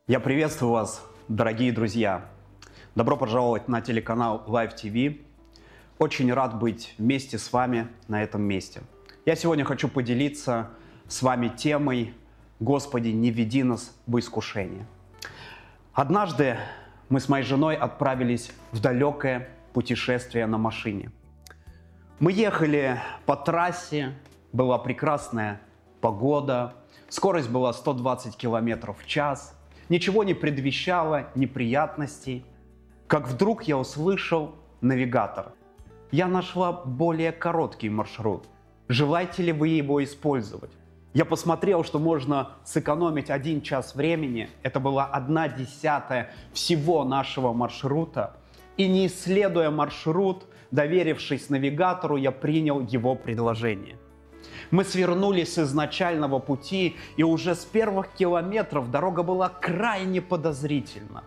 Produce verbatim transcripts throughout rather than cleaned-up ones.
Я приветствую вас, дорогие друзья. Добро пожаловать на телеканал Live ти ви. Очень рад быть вместе с вами на этом месте. Я сегодня хочу поделиться с вами темой «Господи, не веди нас в искушение». Однажды мы с моей женой отправились в далекое путешествие на машине. Мы ехали по трассе, была прекрасная погода, скорость была сто двадцать километров в час. Ничего не предвещало неприятностей, как вдруг я услышал навигатор. Я нашла более короткий маршрут. Желаете ли вы его использовать? Я посмотрел, что можно сэкономить один час времени. Это была одна десятая всего нашего маршрута. И не исследуя маршрут, доверившись навигатору, я принял его предложение. Мы свернули с изначального пути, и уже с первых километров дорога была крайне подозрительна.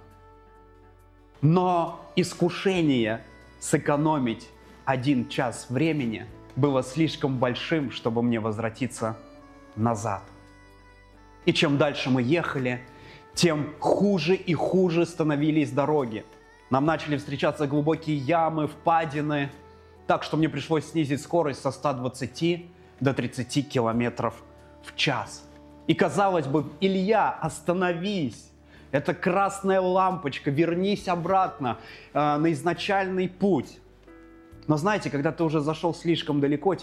Но искушение сэкономить один час времени было слишком большим, чтобы мне возвратиться назад. И чем дальше мы ехали, тем хуже и хуже становились дороги. Нам начали встречаться глубокие ямы, впадины, так что мне пришлось снизить скорость со ста двадцати до тридцати километров в час. И казалось бы, Илья, остановись! Это красная лампочка, вернись обратно э, на изначальный путь. Но знаете, когда ты уже зашел слишком далеко,